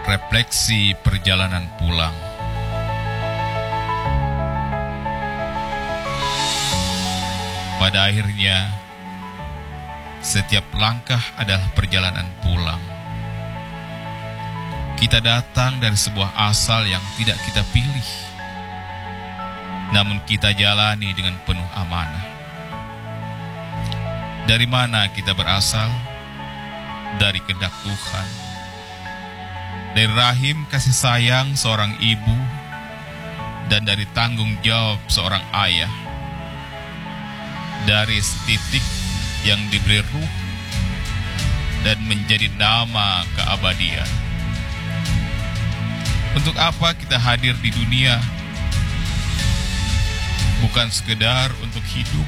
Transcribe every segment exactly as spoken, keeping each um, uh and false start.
Refleksi perjalanan pulang. Pada akhirnya, setiap langkah adalah perjalanan pulang. Kita datang dari sebuah asal yang tidak kita pilih, namun kita jalani dengan penuh amanah. Dari mana kita berasal? Dari kehendak Tuhan. Dari rahim kasih sayang seorang ibu, dan dari tanggung jawab seorang ayah. Dari setitik yang diberi ruh dan menjadi nama keabadian. Untuk apa kita hadir di dunia? Bukan sekedar untuk hidup,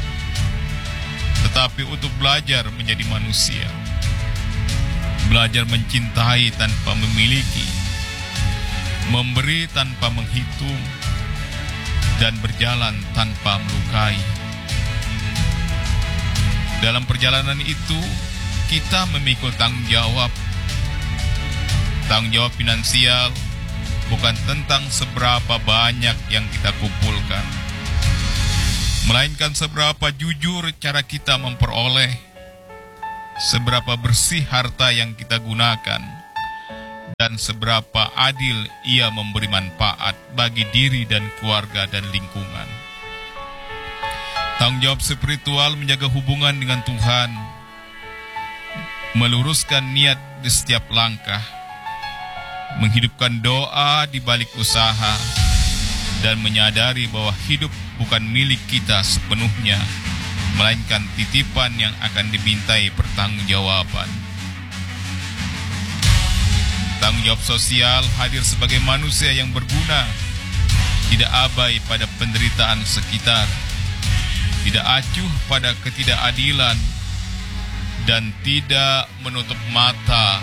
tetapi untuk belajar menjadi manusia. Belajar mencintai tanpa memiliki, memberi tanpa menghitung, dan berjalan tanpa melukai. Dalam perjalanan itu, kita memikul tanggung jawab. Tanggung jawab finansial bukan tentang seberapa banyak yang kita kumpulkan, melainkan seberapa jujur cara kita memperoleh, seberapa bersih harta yang kita gunakan, dan seberapa adil ia memberi manfaat bagi diri dan keluarga dan lingkungan. Tanggung jawab spiritual menjaga hubungan dengan Tuhan, meluruskan niat di setiap langkah, menghidupkan doa di balik usaha, dan menyadari bahwa hidup bukan milik kita sepenuhnya, melainkan titipan yang akan dimintai pertanggungjawaban. Tanggung jawab sosial hadir sebagai manusia yang berguna, tidak abai pada penderitaan sekitar, tidak acuh pada ketidakadilan, dan tidak menutup mata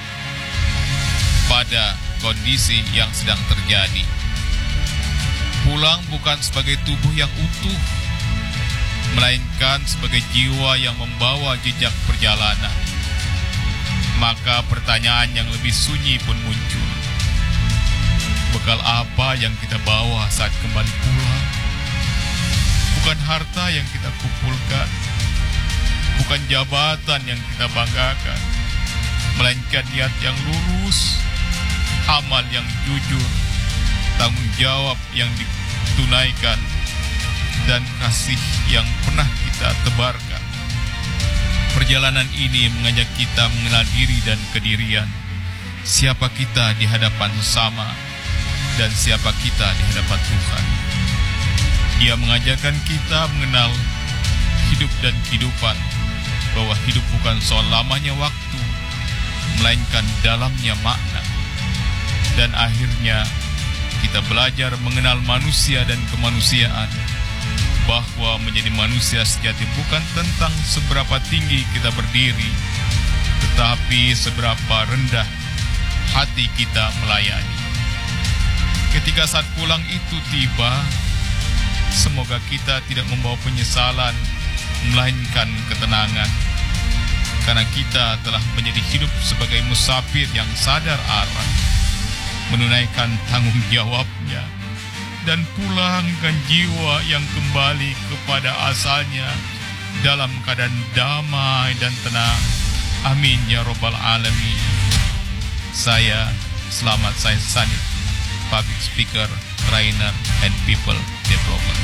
pada kondisi yang sedang terjadi. Pulang bukan sebagai tubuh yang utuh, melainkan sebagai jiwa yang membawa jejak perjalanan. Maka pertanyaan yang lebih sunyi pun muncul. Bekal apa yang kita bawa saat kembali pulang? Bukan harta yang kita kumpulkan, bukan jabatan yang kita banggakan, melainkan niat yang lurus, amal yang jujur, tanggung jawab yang ditunaikan, dan kasih yang pernah kita tebarkan. Perjalanan ini mengajak kita mengenal diri dan kedirian, siapa kita di hadapan sesama, dan siapa kita di hadapan Tuhan. Ia mengajarkan kita mengenal hidup dan kehidupan, bahwa hidup bukan soal lamanya waktu, melainkan dalamnya makna. Dan akhirnya kita belajar mengenal manusia dan kemanusiaan, bahwa menjadi manusia sejati bukan tentang seberapa tinggi kita berdiri, tetapi seberapa rendah hati kita melayani. Ketika saat pulang itu tiba, semoga kita tidak membawa penyesalan, melainkan ketenangan, karena kita telah menjadi hidup sebagai musafir yang sadar arah, menunaikan tanggung jawabnya, dan pulangkan jiwa yang kembali kepada asalnya dalam keadaan damai dan tenang. Amin ya Rabbal Alamin. Saya Selamat Said Sanif, Public Speaker, Trainer, and People Developer.